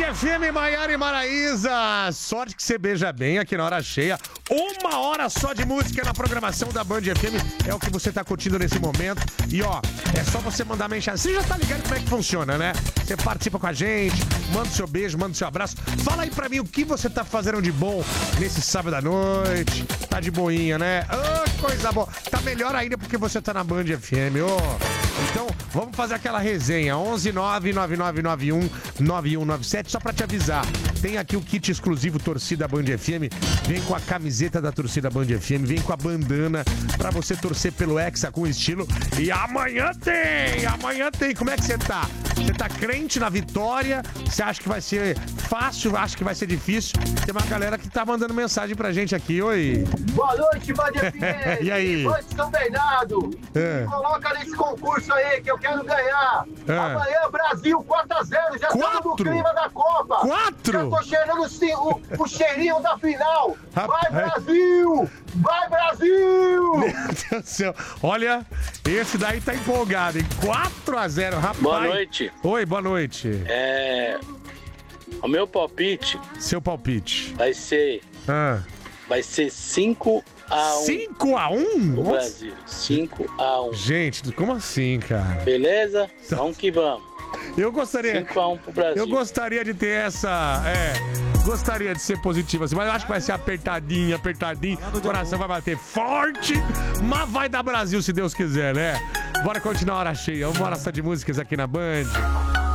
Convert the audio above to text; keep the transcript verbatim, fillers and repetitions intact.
F M, Maiara e Maraísa. Sorte que você beija bem aqui na hora cheia. Uma hora só de música na programação da Band F M. É o que você tá curtindo nesse momento. E ó, é só você mandar mensagem. Você já tá ligado como é que funciona, né? Você participa com a gente, manda o seu beijo, manda o seu abraço. Fala aí pra mim o que você tá fazendo de bom nesse sábado à noite. Tá de boinha, né? Oh, coisa boa. Tá melhor ainda porque você tá na Band F M, ô. Oh. Então, vamos fazer aquela resenha. onze nove nove nove nove um nove um nove sete. Só pra te avisar, tem aqui o kit exclusivo Torcida Band F M. Vem com a camiseta da Torcida Band F M. Vem com a bandana pra você torcer pelo Hexa com estilo. E amanhã tem! Amanhã tem! Como é que você tá? Você tá crente na vitória? Você acha que vai ser fácil? Acha que vai ser difícil? Tem uma galera que tá mandando mensagem pra gente aqui. Oi! Boa noite, Band F M! E aí? Boa noite, São Bernardo! É. Me coloca nesse concurso aí que eu quero ganhar! É. Amanhã, Brasil, quatro a zero! Já estamos no Quatro? clima da Copa! Quatro? Já tô cheirando o, o, o cheirinho da final! Rapaz. Vai, Brasil! Vai, Brasil! Meu Deus do céu. Olha, esse daí tá empolgado, hein? quatro a zero, rapaz. Boa noite. Oi, boa noite. É. O meu palpite Seu palpite. vai ser. Ah. Vai ser cinco a um. cinco a um? O Brasil. cinco a um. Gente, como assim, cara? Beleza? Vamos que vamos. Eu gostaria. cinco a um pro Brasil. Eu gostaria de ter essa. É. Gostaria de ser positivo assim, mas eu acho que vai ser apertadinho, apertadinho. O coração vai bater forte, mas vai dar Brasil se Deus quiser, né? Bora continuar a hora cheia. Uma hora só de músicas aqui na Band.